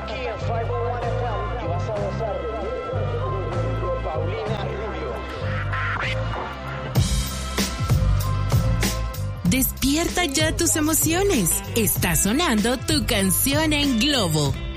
aquí en 501 FM y vas a gozar de Paulina Rubio. Despierta ya tus emociones. Está sonando tu canción en Globo.